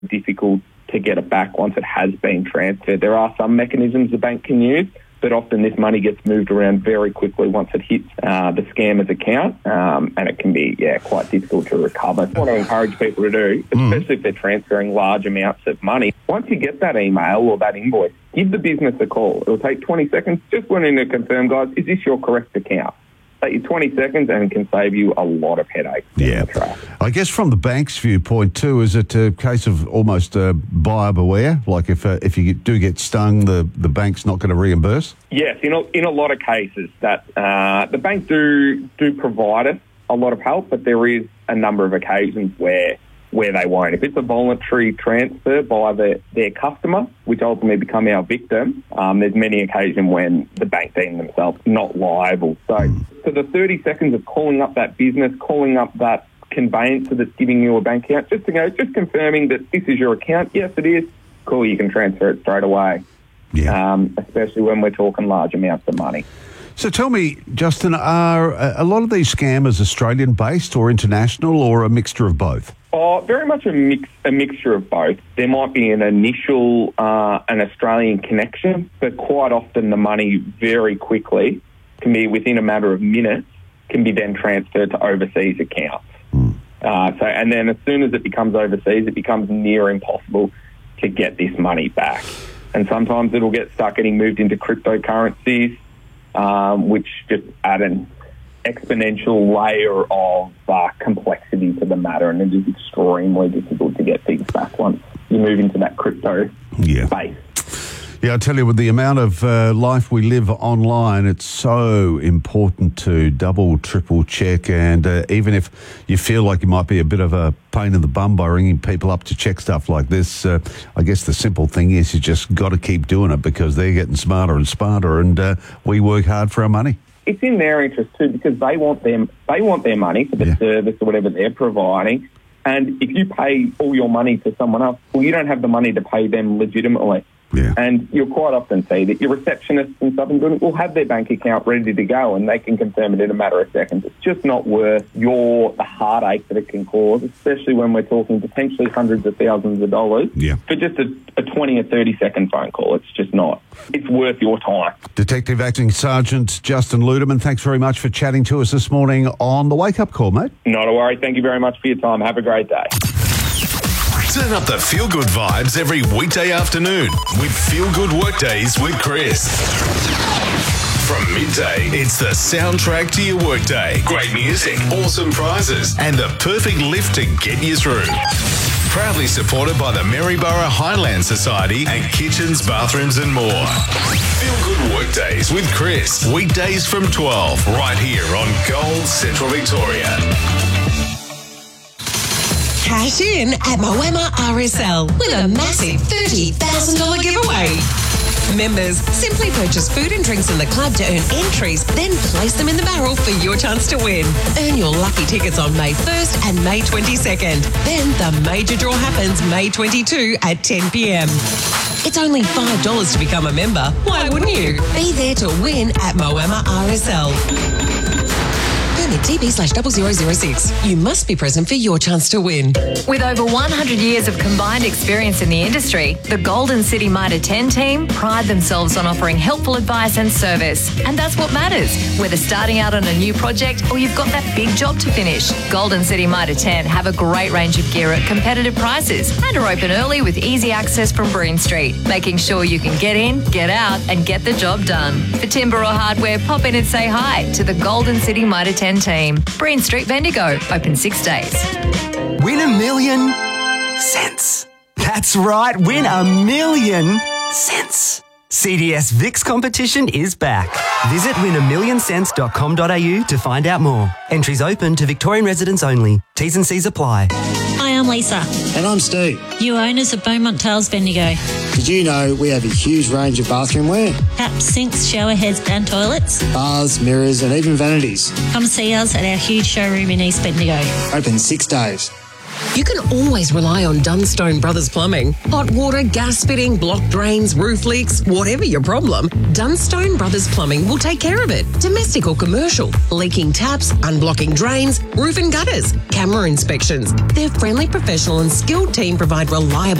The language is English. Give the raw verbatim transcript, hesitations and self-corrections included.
difficult to get it back once it has been transferred. There are some mechanisms the bank can use, but often this money gets moved around very quickly once it hits uh, the scammer's account, um, and it can be, yeah, quite difficult to recover. What I encourage people to do, especially mm. if they're transferring large amounts of money, once you get that email or that invoice, give the business a call. It'll take twenty seconds. Just wanting to confirm, guys, is this your correct account? Take you twenty seconds and can save you a lot of headaches. Yeah. I guess from the bank's viewpoint too, is it a case of almost uh, buyer beware? Like if uh, if you do get stung, the, the bank's not going to reimburse? Yes, in a, in a lot of cases that uh, the bank do do provide us a lot of help, but there is a number of occasions where where they won't. If it's a voluntary transfer by the, their customer, which ultimately become our victim, um, there's many occasions when the bank deem themselves not liable. So, mm. so the thirty seconds of calling up that business, calling up that conveyancer that's giving you a bank account, just to go, just confirming that this is your account. Yes, it is. Cool, you can transfer it straight away. Yeah. Um, especially when we're talking large amounts of money. So tell me, Justin, are a lot of these scammers Australian-based or international, or a mixture of both? Oh, very much a mix, a mixture of both. There might be an initial, uh, an Australian connection, but quite often the money very quickly can be within a matter of minutes, can be then transferred to overseas accounts. Mm. Uh, so, and then as soon as it becomes overseas, it becomes near impossible to get this money back. And sometimes it'll get stuck getting moved into cryptocurrencies, um, which just add an exponential layer of uh, complexity to the matter, and it is extremely difficult to get things back once you move into that crypto yeah. space. Yeah, I tell you, with the amount of uh, life we live online, it's so important to double, triple check, and uh, even if you feel like you might be a bit of a pain in the bum by ringing people up to check stuff like this, uh, I guess the simple thing is you just got to keep doing it, because they're getting smarter and smarter, and uh, we work hard for our money. It's in their interest too, because they want them they want their money for the yeah. service or whatever they're providing. And if you pay all your money to someone else, well, you don't have the money to pay them legitimately. Yeah. And you'll quite often see that your receptionists and stuff will have their bank account ready to go, and they can confirm it in a matter of seconds. It's just not worth your the heartache that it can cause, especially when we're talking potentially hundreds of thousands of dollars yeah. for just a, a twenty or thirty second phone call. It's just not. It's worth your time. Detective Acting Sergeant Justin Ludeman, thanks very much for chatting to us this morning on the Wake Up Call, mate. Not a worry. Thank you very much for your time. Have a great day. Turn up the feel-good vibes every weekday afternoon with Feel Good Workdays with Chris. From midday, it's the soundtrack to your workday. Great music, awesome prizes, and the perfect lift to get you through. Proudly supported by the Maryborough Highland Society and kitchens, bathrooms and more. Feel Good Workdays with Chris. Weekdays from twelve, right here on Gold Central Victoria. Cash in at Moama R S L with a massive thirty thousand dollars giveaway. Members, simply purchase food and drinks in the club to earn entries, then place them in the barrel for your chance to win. Earn your lucky tickets on May first and May twenty-second. Then the major draw happens May twenty-second at ten p.m. It's only five dollars to become a member. Why wouldn't you? Be there to win at Moama R S L. Permit T B slash double zero zero six. You must be present for your chance to win. With over one hundred years of combined experience in the industry, the Golden City Mitre ten team pride themselves on offering helpful advice and service. And that's what matters, whether starting out on a new project or you've got that big job to finish. Golden City Mitre ten have a great range of gear at competitive prices and are open early with easy access from Breen Street, making sure you can get in, get out and get the job done. For timber or hardware, pop in and say hi to the Golden City Mitre ten team. Breen Street, Bendigo, open six days. Win a million cents. That's right, win a million cents. C D S Vix competition is back. Visit win a million cents dot com dot a u to find out more. Entries open to Victorian residents only. T's and C's apply. Hi, I'm Lisa. And I'm Steve. You owners of Beaumont Tales Bendigo. Did you know we have a huge range of bathroom wear? Taps, sinks, shower heads and toilets. Bars, mirrors and even vanities. Come see us at our huge showroom in East Bendigo. Open six days. you can always rely on Dunstone Brothers Plumbing. Hot water, gas fitting, block drains, roof leaks, whatever your problem, Dunstone Brothers Plumbing will take care of it. Domestic or commercial, leaking taps, unblocking drains, roof and gutters, camera inspections. Their friendly, professional and skilled team provide reliable